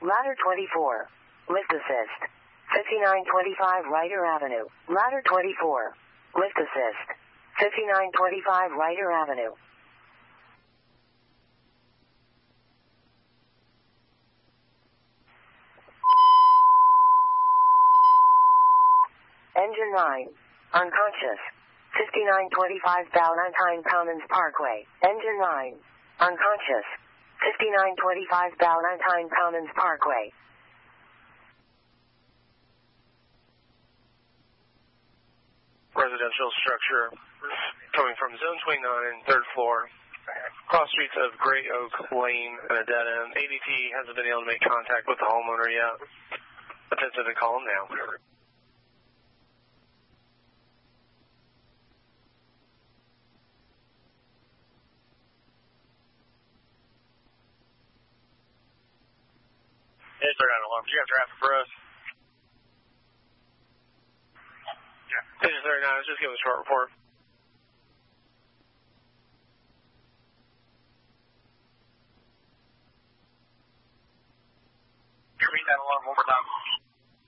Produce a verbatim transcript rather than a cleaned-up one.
Ladder twenty-four. Lift assist. fifty-nine twenty-five Ryder Avenue. Ladder twenty-four. Lift assist. fifty-nine twenty-five Ryder Avenue. Engine nine. Unconscious. fifty-nine twenty-five Ballantyne Commons Parkway. Engine nine. Unconscious. fifty-nine twenty-five Ballantyne Commons Parkway. Residential structure coming from Zone twenty-nine, third floor. Cross streets of Gray Oak Lane and a dead end. A D T hasn't been able to make contact with the homeowner yet. Attempted to call him now. Hey, third out alarm. Do you have traffic for us? Yeah. Station thirty-nine, let's just give a short report. Can you read that alarm one more time?